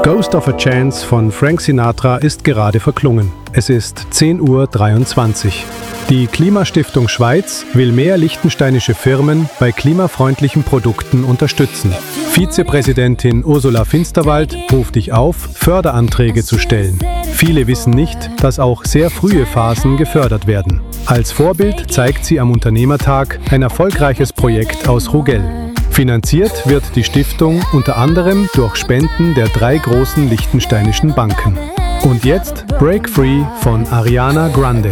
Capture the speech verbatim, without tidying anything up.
Ghost of a Chance von Frank Sinatra ist gerade verklungen. Es ist zehn Uhr dreiundzwanzig. Die Klimastiftung Schweiz will mehr liechtensteinische Firmen bei klimafreundlichen Produkten unterstützen. Vizepräsidentin Ursula Finsterwald ruft dich auf, Förderanträge zu stellen. Viele wissen nicht, dass auch sehr frühe Phasen gefördert werden. Als Vorbild zeigt sie am Unternehmertag ein erfolgreiches Projekt aus Rugell. Finanziert wird die Stiftung unter anderem durch Spenden der drei großen liechtensteinischen Banken. Und jetzt Break Free von Ariana Grande.